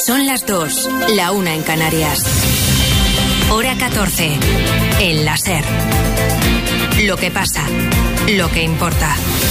Son las 2, la 1 en Canarias. Hora 14, en la SER. Lo que pasa, lo que importa.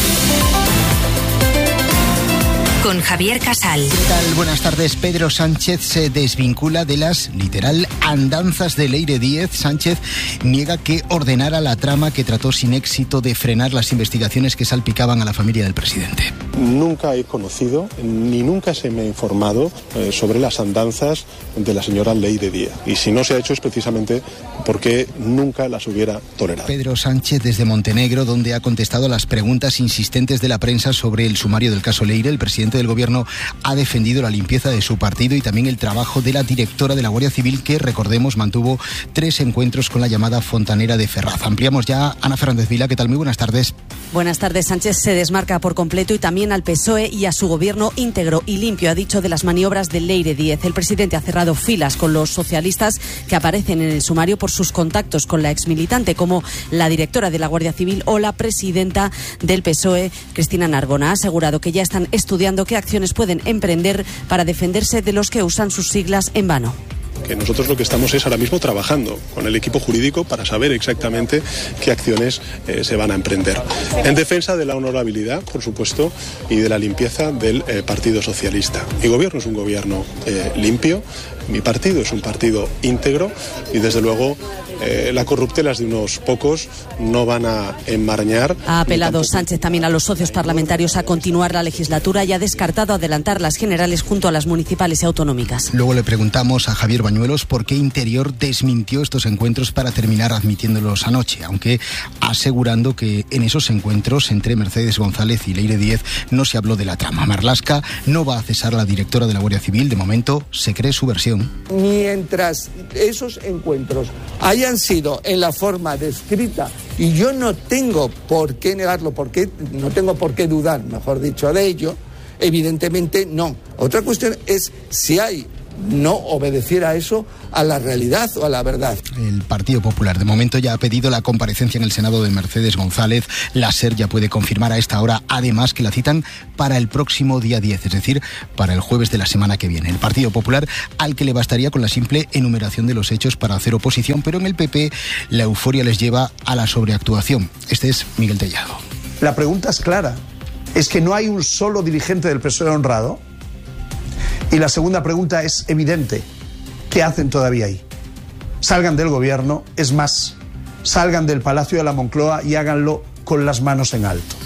Con Javier Casal. ¿Qué tal? Buenas tardes. Pedro Sánchez se desvincula de las, literal, andanzas de Leire Díez. Sánchez niega que ordenara la trama que trató sin éxito de frenar las investigaciones que salpicaban a la familia del presidente. Nunca he conocido, ni nunca se me ha informado sobre las andanzas de la señora Leire Díez. Y si no se ha hecho es precisamente porque nunca las hubiera tolerado. Pedro Sánchez desde Montenegro, donde ha contestado a las preguntas insistentes de la prensa sobre el sumario del caso Leire. El presidente del Gobierno ha defendido la limpieza de su partido y también el trabajo de la directora de la Guardia Civil, que, recordemos, mantuvo 3 encuentros con la llamada Fontanera de Ferraz. Ampliamos ya. Ana Fernández Vila, ¿qué tal? Muy buenas tardes. Buenas tardes. Sánchez se desmarca por completo y también al PSOE y a su gobierno íntegro y limpio, ha dicho de las maniobras de Leire Díez. El presidente ha cerrado filas con los socialistas que aparecen en el sumario por sus contactos con la exmilitante, como la directora de la Guardia Civil o la presidenta del PSOE, Cristina Narbona. Ha asegurado que ya están estudiando qué acciones pueden emprender para defenderse de los que usan sus siglas en vano. Que nosotros lo que estamos es ahora mismo trabajando con el equipo jurídico para saber exactamente qué acciones se van a emprender. En defensa de la honorabilidad, por supuesto, y de la limpieza del Partido Socialista. Mi gobierno es un gobierno limpio, mi partido es un partido íntegro y, desde luego, las corruptelas de unos pocos no van a enmarañar. Ha apelado Sánchez también a los socios parlamentarios a continuar la legislatura y ha descartado adelantar las generales junto a las municipales y autonómicas. Luego le preguntamos a Javier Bañuelos por qué Interior desmintió estos encuentros para terminar admitiéndolos anoche, aunque asegurando que en esos encuentros entre Mercedes González y Leire Díez no se habló de la trama. Marlaska no va a cesar a la directora de la Guardia Civil. De momento se cree su versión. Mientras esos encuentros hayan sido en la forma descrita, y yo no tengo por qué negarlo, no tengo por qué dudar, mejor dicho, de ello, evidentemente no. Otra cuestión es si hay no obedeciera eso a la realidad o a la verdad. El Partido Popular de momento ya ha pedido la comparecencia en el Senado de Mercedes González. La SER ya puede confirmar a esta hora, además, que la citan para el próximo día 10, es decir, para el jueves de la semana que viene. El Partido Popular, al que le bastaría con la simple enumeración de los hechos para hacer oposición, pero en el PP la euforia les lleva a la sobreactuación. Este es Miguel Tellado. La pregunta es clara. ¿Es que no hay un solo dirigente del PSOE honrado? Y la segunda pregunta es evidente. ¿Qué hacen todavía ahí? Salgan del gobierno, es más, salgan del Palacio de la Moncloa y háganlo con las manos en alto.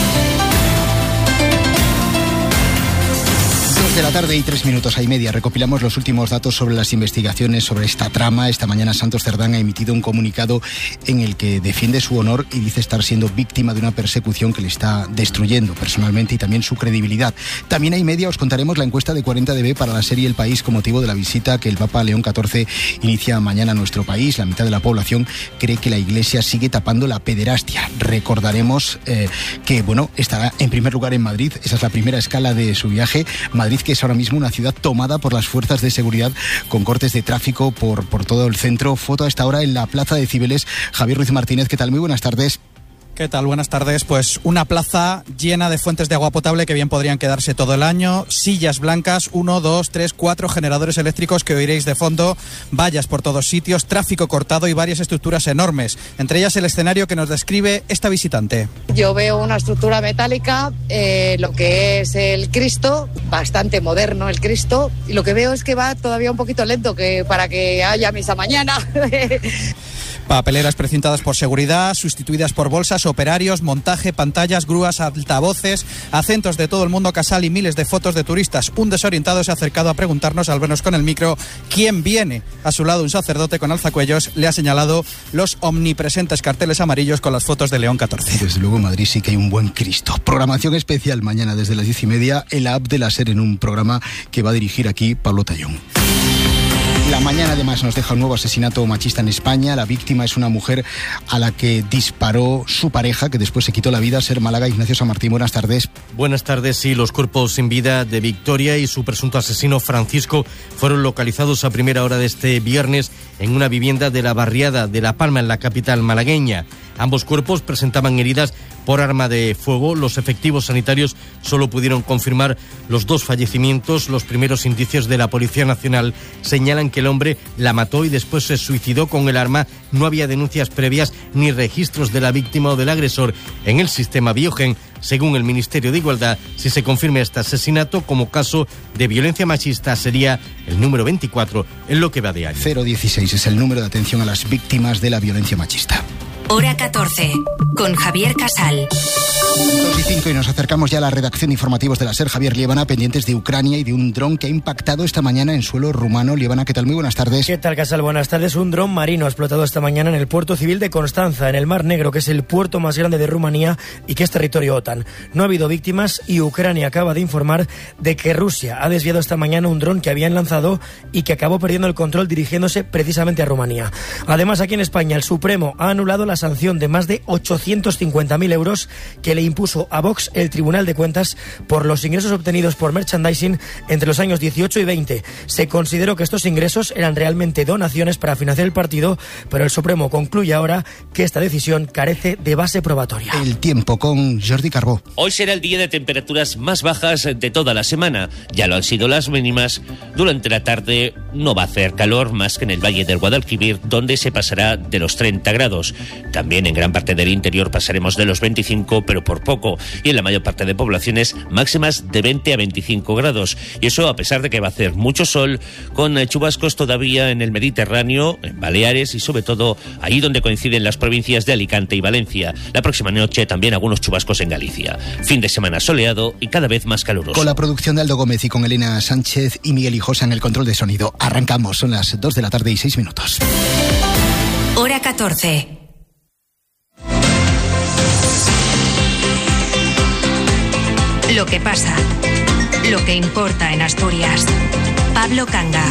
2 de la tarde y 3 minutos y media. Recopilamos los últimos datos sobre las investigaciones sobre esta trama. Esta mañana Santos Cerdán ha emitido un comunicado en el que defiende su honor y dice estar siendo víctima de una persecución que le está destruyendo personalmente y también su credibilidad. También hay media os contaremos la encuesta de 40DB para la serie El País con motivo de la visita que el Papa León XIV inicia mañana a nuestro país. La mitad de la población cree que la Iglesia sigue tapando la pederastia. Recordaremos que, estará en primer lugar en Madrid. Esa es la primera escala de su viaje. Madrid, que es ahora mismo una ciudad tomada por las fuerzas de seguridad con cortes de tráfico por todo el centro. Foto a esta hora en la Plaza de Cibeles. Javier Ruiz Martínez, ¿qué tal? Muy buenas tardes. ¿Qué tal? Buenas tardes. Pues una plaza llena de fuentes de agua potable que bien podrían quedarse todo el año, sillas blancas, 1, 2, 3, 4 generadores eléctricos que oiréis de fondo, vallas por todos sitios, tráfico cortado y varias estructuras enormes, entre ellas el escenario que nos describe esta visitante. Yo veo una estructura metálica, lo que es el Cristo, bastante moderno el Cristo, y lo que veo es que va todavía un poquito lento para que haya misa mañana. Papeleras precintadas por seguridad, sustituidas por bolsas, operarios, montaje, pantallas, grúas, altavoces, acentos de todo el mundo casal y miles de fotos de turistas. Un desorientado se ha acercado a preguntarnos, al vernos con el micro, quién viene. A su lado un sacerdote con alzacuellos le ha señalado los omnipresentes carteles amarillos con las fotos de León XIV. Desde luego en Madrid sí que hay un buen Cristo. Programación especial mañana desde las 10:30 en la app de la SER, en un programa que va a dirigir aquí Pablo Tallón. La mañana además nos deja un nuevo asesinato machista en España. La víctima es una mujer a la que disparó su pareja, que después se quitó la vida. SER Málaga, Ignacio Samartín, buenas tardes. Buenas tardes. Sí, los cuerpos sin vida de Victoria y su presunto asesino Francisco fueron localizados a primera hora de este viernes en una vivienda de la barriada de La Palma, en la capital malagueña. Ambos cuerpos presentaban heridas por arma de fuego. Los efectivos sanitarios solo pudieron confirmar los 2 fallecimientos. Los primeros indicios de la Policía Nacional señalan que el hombre la mató y después se suicidó con el arma. No había denuncias previas ni registros de la víctima o del agresor en el sistema Biogen. Según el Ministerio de Igualdad, si se confirma este asesinato como caso de violencia machista, sería el número 24 en lo que va de año. 016 es el número de atención a las víctimas de la violencia machista. Hora 14, con Javier Casal. 2:05 y nos acercamos ya a la redacción de informativos de la SER. Javier Liébana, pendientes de Ucrania y de un dron que ha impactado esta mañana en suelo rumano. Liébana, ¿qué tal? Muy buenas tardes. ¿Qué tal, Casal? Buenas tardes. Un dron marino ha explotado esta mañana en el puerto civil de Constanza, en el Mar Negro, que es el puerto más grande de Rumanía y que es territorio OTAN. No ha habido víctimas y Ucrania acaba de informar de que Rusia ha desviado esta mañana un dron que habían lanzado y que acabó perdiendo el control dirigiéndose precisamente a Rumanía. Además, aquí en España, el Supremo ha anulado la sanción de más de 850.000 euros que le impuso a Vox el Tribunal de Cuentas por los ingresos obtenidos por merchandising entre los años 18 y 20. Se consideró que estos ingresos eran realmente donaciones para financiar el partido, pero el Supremo concluye ahora que esta decisión carece de base probatoria. El tiempo con Jordi Carbó. Hoy será el día de temperaturas más bajas de toda la semana. Ya lo han sido las mínimas. Durante la tarde no va a hacer calor más que en el Valle del Guadalquivir, donde se pasará de los 30 grados. También en gran parte del interior pasaremos de los 25, pero por poco. Y en la mayor parte de poblaciones máximas de 20 a 25 grados. Y eso a pesar de que va a hacer mucho sol, con chubascos todavía en el Mediterráneo, en Baleares y sobre todo ahí donde coinciden las provincias de Alicante y Valencia. La próxima noche también algunos chubascos en Galicia. Fin de semana soleado y cada vez más caluroso. Con la producción de Aldo Gómez y con Elena Sánchez y Miguel Hijosa en el control de sonido. Arrancamos, son las 2 de la tarde y 6 minutos. Hora 14. Lo que pasa, lo que importa en Asturias. Pablo Canga.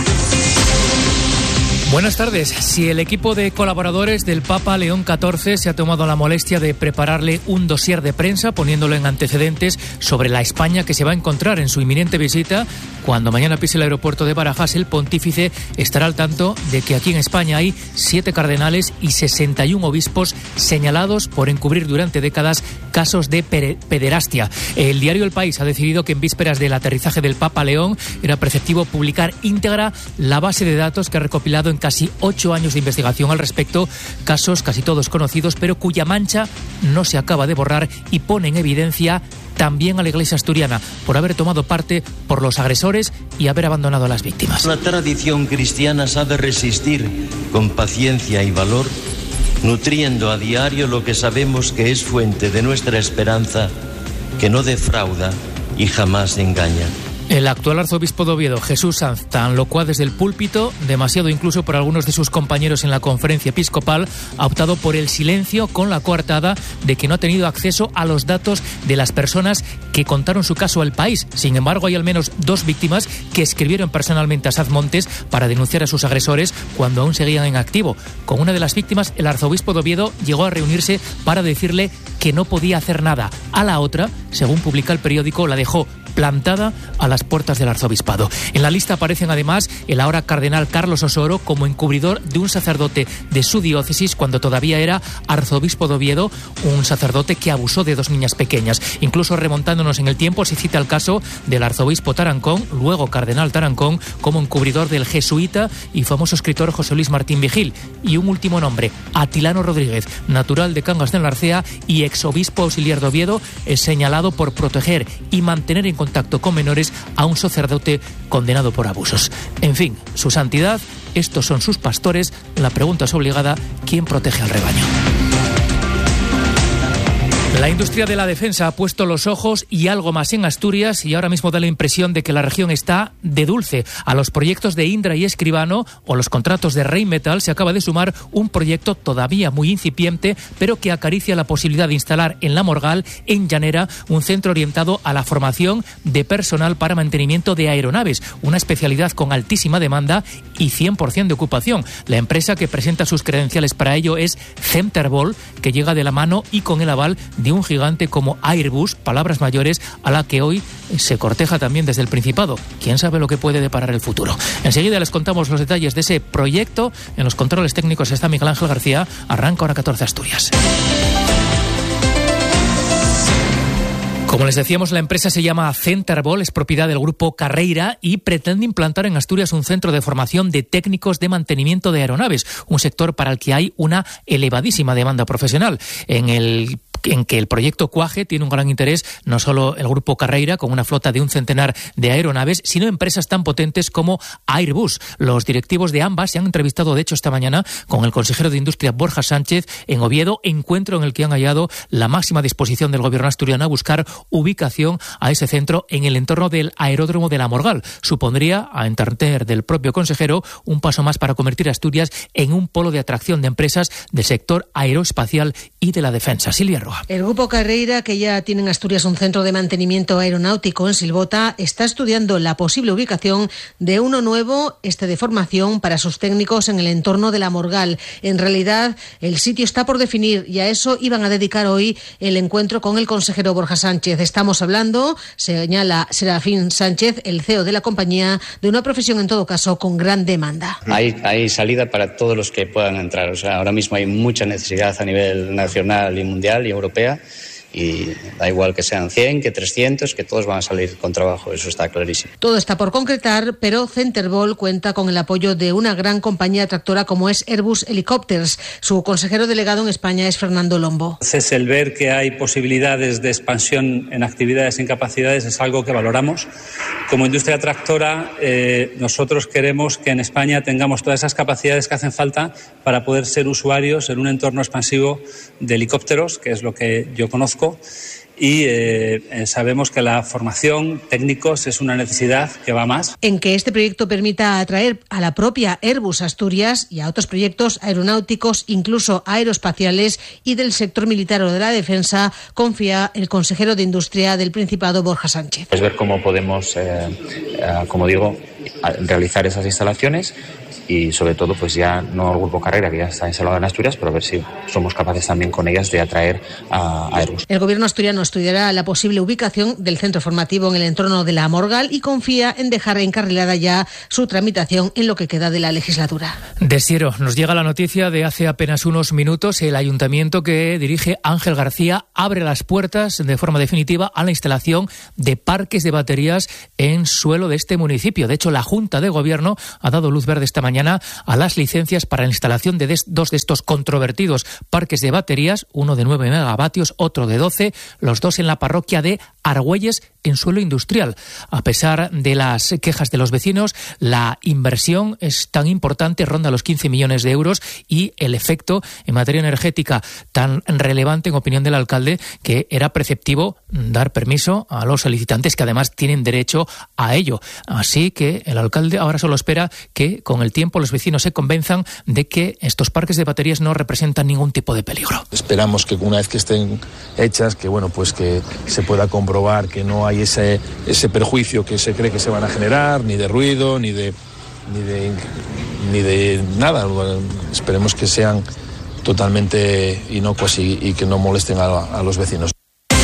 Buenas tardes. Si el equipo de colaboradores del Papa León XIV se ha tomado la molestia de prepararle un dossier de prensa poniéndolo en antecedentes sobre la España que se va a encontrar en su inminente visita, cuando mañana pise el aeropuerto de Barajas, el pontífice estará al tanto de que aquí en España hay 7 cardenales y 61 obispos señalados por encubrir durante décadas casos de pederastia. El diario El País ha decidido que en vísperas del aterrizaje del Papa León era preceptivo publicar íntegra la base de datos que ha recopilado en casi 8 años de investigación al respecto, casos casi todos conocidos, pero cuya mancha no se acaba de borrar y pone en evidencia también a la Iglesia asturiana por haber tomado parte por los agresores y haber abandonado a las víctimas. La tradición cristiana sabe resistir con paciencia y valor, nutriendo a diario lo que sabemos que es fuente de nuestra esperanza, que no defrauda y jamás engaña. El actual arzobispo de Oviedo, Jesús Sanz, tan locuaz desde el púlpito, demasiado incluso por algunos de sus compañeros en la conferencia episcopal, ha optado por el silencio con la coartada de que no ha tenido acceso a los datos de las personas que contaron su caso al país. Sin embargo, hay al menos 2 víctimas que escribieron personalmente a Sazmontes para denunciar a sus agresores cuando aún seguían en activo. Con una de las víctimas, el arzobispo de Oviedo llegó a reunirse para decirle que no podía hacer nada. A la otra, según publica el periódico, la dejó plantada a las puertas del arzobispado. En la lista aparecen además el ahora cardenal Carlos Osoro como encubridor de un sacerdote de su diócesis cuando todavía era arzobispo de Oviedo, un sacerdote que abusó de 2 niñas pequeñas. Incluso remontándonos en el tiempo se cita el caso del arzobispo Tarancón, luego cardenal Tarancón, como encubridor del jesuita y famoso escritor José Luis Martín Vigil. Y un último nombre, Atilano Rodríguez, natural de Cangas del Narcea y exobispo auxiliar de Oviedo, es señalado por proteger y mantener en contacto con menores a un sacerdote condenado por abusos. En fin, su santidad, estos son sus pastores. La pregunta es obligada: ¿quién protege al rebaño? La industria de la defensa ha puesto los ojos y algo más en Asturias y ahora mismo da la impresión de que la región está de dulce. A los proyectos de Indra y Escribano o los contratos de Rheinmetall se acaba de sumar un proyecto todavía muy incipiente, pero que acaricia la posibilidad de instalar en La Morgal, en Llanera, un centro orientado a la formación de personal para mantenimiento de aeronaves, una especialidad con altísima demanda y 100% de ocupación. La empresa que presenta sus credenciales para ello es Centerbol, que llega de la mano y con el aval de un gigante como Airbus, palabras mayores a la que hoy se corteja también desde el Principado. ¿Quién sabe lo que puede deparar el futuro? Enseguida les contamos los detalles de ese proyecto. En los controles técnicos está Miguel Ángel García. Arranca Hora 14 Asturias. Como les decíamos, la empresa se llama Centerbol, es propiedad del grupo Carreira y pretende implantar en Asturias un centro de formación de técnicos de mantenimiento de aeronaves, un sector para el que hay una elevadísima demanda profesional. En que el proyecto cuaje tiene un gran interés no solo el grupo Carreira, con una flota de 100 de aeronaves, sino empresas tan potentes como Airbus. Los directivos de ambas se han entrevistado, de hecho, esta mañana con el consejero de Industria, Borja Sánchez, en Oviedo, encuentro en el que han hallado la máxima disposición del gobierno asturiano a buscar ubicación a ese centro en el entorno del aeródromo de La Morgal. Supondría, a entender del propio consejero, un paso más para convertir a Asturias en un polo de atracción de empresas del sector aeroespacial y de la defensa. Silvia Roa. El grupo Carreira, que ya tiene en Asturias un centro de mantenimiento aeronáutico en Silvota, está estudiando la posible ubicación de uno nuevo, de formación para sus técnicos en el entorno de La Morgal. En realidad, el sitio está por definir y a eso iban a dedicar hoy el encuentro con el consejero Borja Sánchez. Estamos hablando, señala Serafín Sánchez, el CEO de la compañía, de una profesión en todo caso con gran demanda. Hay salida para todos los que puedan entrar. O sea, ahora mismo hay mucha necesidad a nivel nacional y mundial y europea, y da igual que sean 100, que 300, que todos van a salir con trabajo, eso está clarísimo. Todo está por concretar, pero Centerbol cuenta con el apoyo de una gran compañía tractora como es Airbus Helicopters. Su consejero delegado en España es Fernando Lombo. Entonces, el ver que hay posibilidades de expansión en actividades sin capacidades es algo que valoramos. Como industria tractora, nosotros queremos que en España tengamos todas esas capacidades que hacen falta para poder ser usuarios en un entorno expansivo de helicópteros, que es lo que yo conozco. Y sabemos que la formación técnicos es una necesidad que va más. En que este proyecto permita atraer a la propia Airbus Asturias y a otros proyectos aeronáuticos, incluso aeroespaciales y del sector militar o de la defensa, confía el consejero de Industria del Principado, Borja Sánchez. Es ver cómo podemos, como digo, realizar esas instalaciones. Y sobre todo, pues ya no el grupo Carreira, que ya está instalado en Asturias, pero a ver si somos capaces también con ellas de atraer a Airbus. El gobierno asturiano estudiará la posible ubicación del centro formativo en el entorno de La Morgal y confía en dejar encarrilada ya su tramitación en lo que queda de la legislatura. De Siero nos llega la noticia de hace apenas unos minutos. El ayuntamiento que dirige Ángel García abre las puertas de forma definitiva a la instalación de parques de baterías en suelo de este municipio. De hecho, la Junta de Gobierno ha dado luz verde esta mañana a las licencias para la instalación de dos de estos controvertidos parques de baterías, uno de 9 megavatios, otro de 12, los dos en la parroquia de Argüelles, en suelo industrial. A pesar de las quejas de los vecinos, la inversión es tan importante, ronda los 15 millones de euros, y el efecto en materia energética tan relevante, en opinión del alcalde, que era preceptivo dar permiso a los solicitantes, que además tienen derecho a ello. Así que el alcalde ahora solo espera que con el tiempo los vecinos se convenzan de que estos parques de baterías no representan ningún tipo de peligro. Esperamos que una vez que estén hechas, que bueno, pues que se pueda comprobar que no hay ese perjuicio que se cree que se van a generar, ni de ruido, ni de nada. Esperemos que sean totalmente inocuas y que no molesten a los vecinos.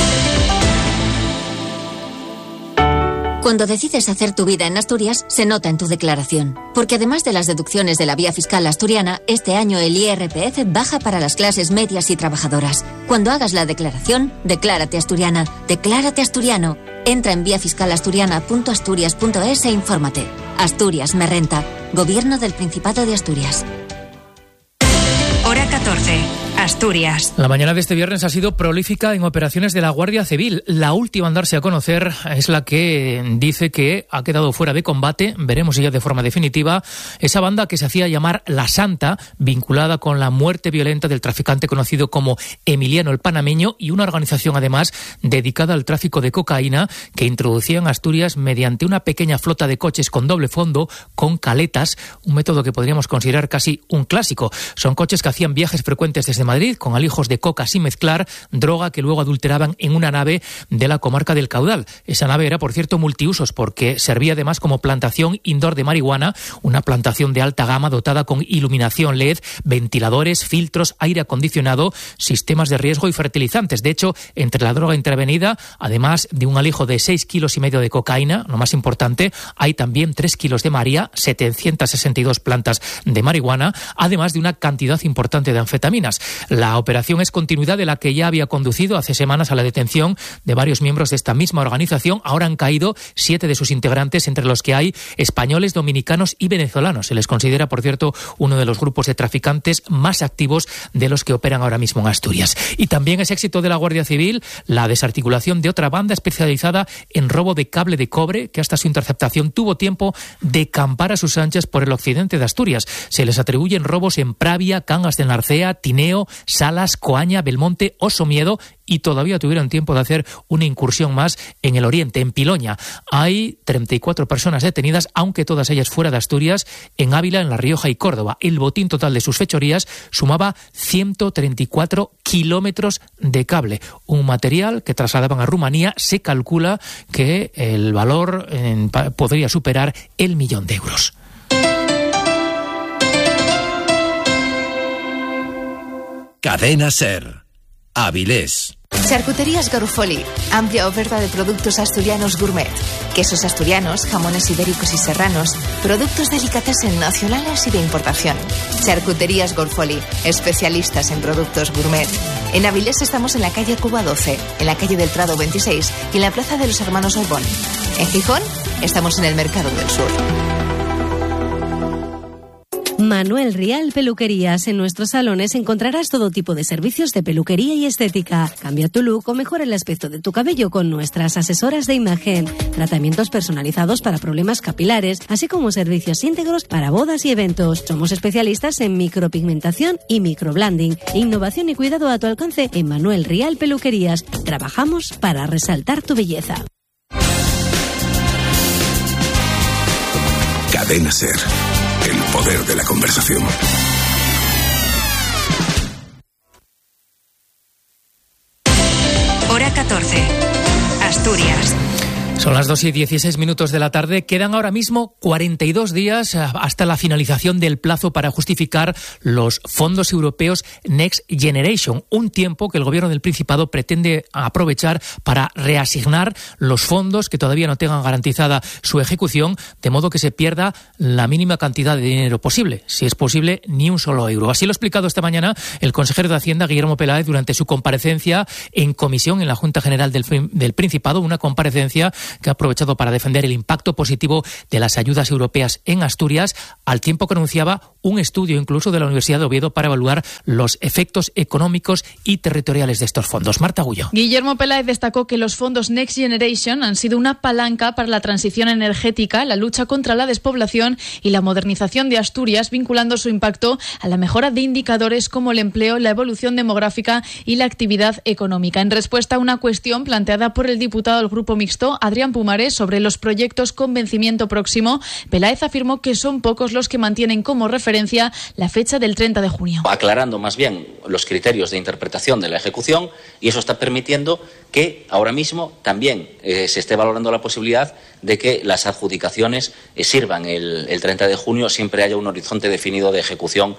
Cuando decides hacer tu vida en Asturias, se nota en tu declaración. Porque además de las deducciones de la vía fiscal asturiana, este año el IRPF baja para las clases medias y trabajadoras. Cuando hagas la declaración, declárate asturiana, declárate asturiano. Entra en viafiscalasturiana.asturias.es e infórmate. Asturias me renta. Gobierno del Principado de Asturias. Hora 14. Asturias. La mañana de este viernes ha sido prolífica en operaciones de la Guardia Civil. La última en darse a conocer es la que dice que ha quedado fuera de combate, veremos si ya de forma definitiva, esa banda que se hacía llamar La Santa, vinculada con la muerte violenta del traficante conocido como Emiliano el Panameño, y una organización además dedicada al tráfico de cocaína que introducía en Asturias mediante una pequeña flota de coches con doble fondo, con caletas, un método que podríamos considerar casi un clásico. Son coches que hacían viajes frecuentes desde Madrid con alijos de coca sin mezclar, droga que luego adulteraban en una nave de la comarca del Caudal. Esa nave era, por cierto, multiusos porque servía además como plantación indoor de marihuana, una plantación de alta gama dotada con iluminación LED, ventiladores, filtros, aire acondicionado, sistemas de riesgo y fertilizantes. De hecho, entre la droga intervenida, además de un alijo de 6,5 kilos de cocaína, lo más importante, hay también 3 kilos de María, 762 plantas de marihuana, además de una cantidad importante de anfetaminas. La operación es continuidad de la que ya había conducido hace semanas a la detención de varios miembros de esta misma organización. Ahora han caído 7 de sus integrantes, entre los que hay españoles, dominicanos y venezolanos. Se les considera, por cierto, uno de los grupos de traficantes más activos de los que operan ahora mismo en Asturias. Y también es éxito de la Guardia Civil la desarticulación de otra banda especializada en robo de cable de cobre, que hasta su interceptación tuvo tiempo de campar a sus anchas por el occidente de Asturias. Se les atribuyen robos en Pravia, Cangas de Narcea, Tineo, Salas, Coaña, Belmonte o Somiedo, y todavía tuvieron tiempo de hacer una incursión más en el oriente, en Piloña. Hay 34 personas detenidas, aunque todas ellas fuera de Asturias, en Ávila, en La Rioja y Córdoba. El botín total de sus fechorías sumaba 134 kilómetros de cable, un material que trasladaban a Rumanía. Se calcula que el valor podría superar el 1.000.000 de euros. Cadena SER. Avilés. Charcuterías Garofoli, amplia oferta de productos asturianos gourmet, quesos asturianos, jamones ibéricos y serranos, productos delicatessen nacionales y de importación. Charcuterías Garofoli, especialistas en productos gourmet. En Avilés estamos en la calle Cuba 12, en la calle del Prado 26 y en la plaza de los Hermanos Orbón. En Gijón estamos en el Mercado del Sur. Manuel Rial Peluquerías. En nuestros salones encontrarás todo tipo de servicios de peluquería y estética. Cambia tu look o mejora el aspecto de tu cabello con nuestras asesoras de imagen. Tratamientos personalizados para problemas capilares, así como servicios íntegros para bodas y eventos. Somos especialistas en micropigmentación y microblending. Innovación y cuidado a tu alcance en Manuel Rial Peluquerías. Trabajamos para resaltar tu belleza. Cadena SER. El poder de la conversación. Hora 14. Asturias. Son las 2:16 de la tarde. Quedan ahora mismo 42 días hasta la finalización del plazo para justificar los fondos europeos Next Generation. Un tiempo que el Gobierno del Principado pretende aprovechar para reasignar los fondos que todavía no tengan garantizada su ejecución, de modo que se pierda la mínima cantidad de dinero posible. Si es posible, ni un solo euro. Así lo ha explicado esta mañana el consejero de Hacienda, Guillermo Peláez, durante su comparecencia en comisión en la Junta General del Principado, una comparecencia que ha aprovechado para defender el impacto positivo de las ayudas europeas en Asturias, al tiempo que anunciaba un estudio incluso de la Universidad de Oviedo para evaluar los efectos económicos y territoriales de estos fondos. Marta Gullo. Guillermo Peláez destacó que los fondos Next Generation han sido una palanca para la transición energética, la lucha contra la despoblación y la modernización de Asturias, vinculando su impacto a la mejora de indicadores como el empleo, la evolución demográfica y la actividad económica. En respuesta a una cuestión planteada por el diputado del Grupo Mixto, Adrián Pumares, sobre los proyectos con vencimiento próximo, Peláez afirmó que son pocos los que mantienen como referencia la fecha del 30 de junio. Aclarando más bien los criterios de interpretación de la ejecución, y eso está permitiendo que ahora mismo también se esté valorando la posibilidad de que las adjudicaciones sirvan el 30 de junio, siempre haya un horizonte definido de ejecución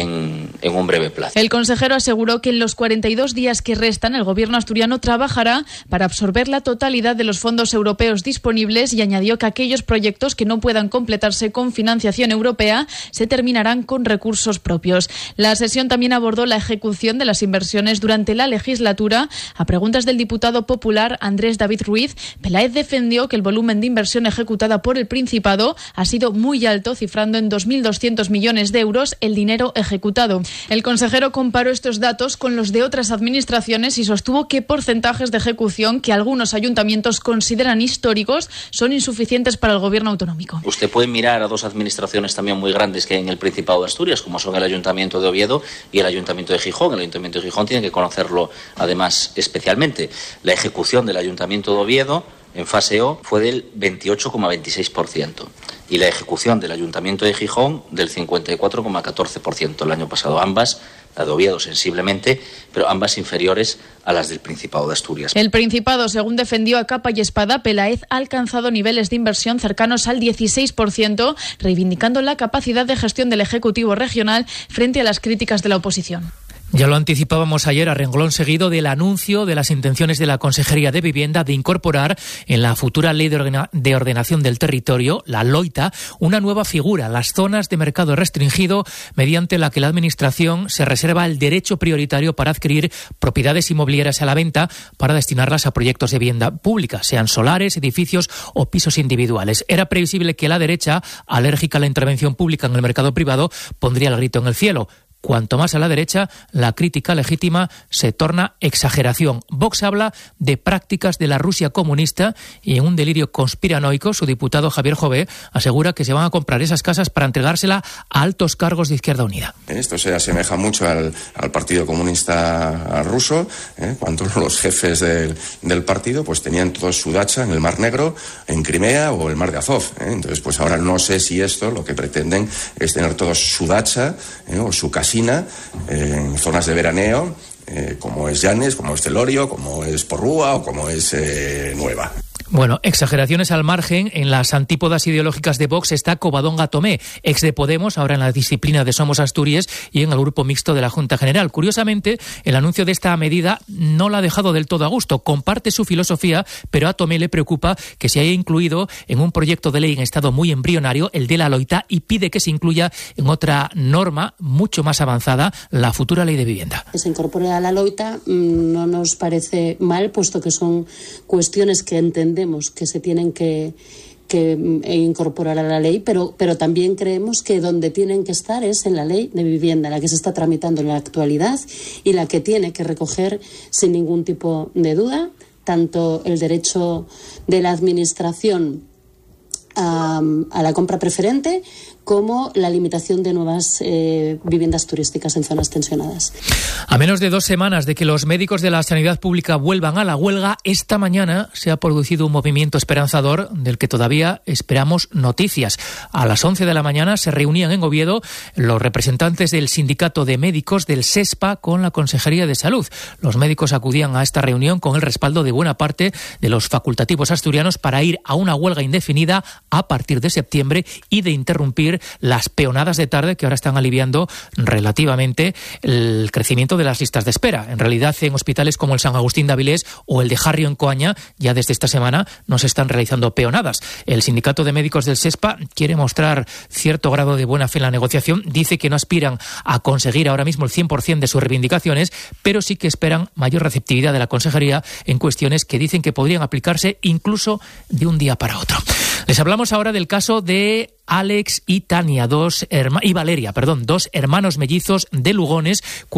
en un breve plazo. El consejero aseguró que en los 42 días que restan el Gobierno asturiano trabajará para absorber la totalidad de los fondos europeos disponibles, y añadió que aquellos proyectos que no puedan completarse con financiación europea se terminarán con recursos propios. La sesión también abordó la ejecución de las inversiones durante la legislatura. A preguntas del diputado popular Andrés David Ruiz, Peláez defendió que el volumen de inversión ejecutada por el Principado ha sido muy alto, cifrando en 2.200 millones de euros el dinero ejecutado. El consejero comparó estos datos con los de otras administraciones y sostuvo que porcentajes de ejecución que algunos ayuntamientos consideran históricos son insuficientes para el Gobierno autonómico. Usted puede mirar a dos administraciones también muy grandes que hay en el Principado de Asturias, como son el Ayuntamiento de Oviedo y el Ayuntamiento de Gijón. El Ayuntamiento de Gijón tiene que conocerlo además especialmente. La ejecución del Ayuntamiento de Oviedo en fase O fue del 28,26% y la ejecución del Ayuntamiento de Gijón del 54,14% el año pasado. Ambas la de Oviedo sensiblemente, pero ambas inferiores a las del Principado de Asturias. El Principado, según defendió a capa y espada, Peláez ha alcanzado niveles de inversión cercanos al 16%, reivindicando la capacidad de gestión del Ejecutivo regional frente a las críticas de la oposición. Ya lo anticipábamos ayer a renglón seguido del anuncio de las intenciones de la Consejería de Vivienda de incorporar en la futura Ley de Ordenación del Territorio, la LOITA, una nueva figura, las zonas de mercado restringido, mediante la que la Administración se reserva el derecho prioritario para adquirir propiedades inmobiliarias a la venta para destinarlas a proyectos de vivienda pública, sean solares, edificios o pisos individuales. Era previsible que la derecha, alérgica a la intervención pública en el mercado privado, pondría el grito en el cielo. Cuanto más a la derecha, la crítica legítima se torna exageración. Vox habla de prácticas de la Rusia comunista y en un delirio conspiranoico, su diputado Javier Jové asegura que se van a comprar esas casas para entregársela a altos cargos de Izquierda Unida. Esto se asemeja mucho al Partido Comunista ruso, cuando los jefes del partido pues tenían toda su dacha en el Mar Negro, en Crimea o el Mar de Azov. Entonces, pues ahora no sé si esto lo que pretenden es tener toda su dacha o su casa en zonas de veraneo, como es Llanes, como es Celorio, como es Porrúa o como es Nueva. Bueno, exageraciones al margen, en las antípodas ideológicas de Vox está Covadonga Tomé, ex de Podemos, ahora en la disciplina de Somos Asturias y en el grupo mixto de la Junta General. Curiosamente, el anuncio de esta medida no la ha dejado del todo a gusto. Comparte su filosofía, pero a Tomé le preocupa que se haya incluido en un proyecto de ley en estado muy embrionario, el de la LOITA, y pide que se incluya en otra norma mucho más avanzada, la futura ley de vivienda. Que se incorpore a la LOITA no nos parece mal, puesto que son cuestiones que entendemos que se tienen que incorporar a la ley, pero también creemos que donde tienen que estar es en la ley de vivienda, la que se está tramitando en la actualidad y la que tiene que recoger sin ningún tipo de duda tanto el derecho de la Administración a la compra preferente como la limitación de nuevas viviendas turísticas en zonas tensionadas. A menos de 2 semanas de que los médicos de la sanidad pública vuelvan a la huelga, esta mañana se ha producido un movimiento esperanzador del que todavía esperamos noticias. A las 11 de la mañana se reunían en Oviedo los representantes del sindicato de médicos del SESPA con la Consejería de Salud. Los médicos acudían a esta reunión con el respaldo de buena parte de los facultativos asturianos para ir a una huelga indefinida a partir de septiembre y de interrumpir las peonadas de tarde que ahora están aliviando relativamente el crecimiento de las listas de espera. En realidad, en hospitales como el San Agustín de Avilés o el de Jarrio en Coaña, ya desde esta semana no se están realizando peonadas. El sindicato de médicos del SESPA quiere mostrar cierto grado de buena fe en la negociación. Dice que no aspiran a conseguir ahora mismo el 100% de sus reivindicaciones, pero sí que esperan mayor receptividad de la Consejería en cuestiones que dicen que podrían aplicarse incluso de un día para otro. Les hablamos ahora del caso de Alex y Tania, dos hermanos mellizos de Lugones,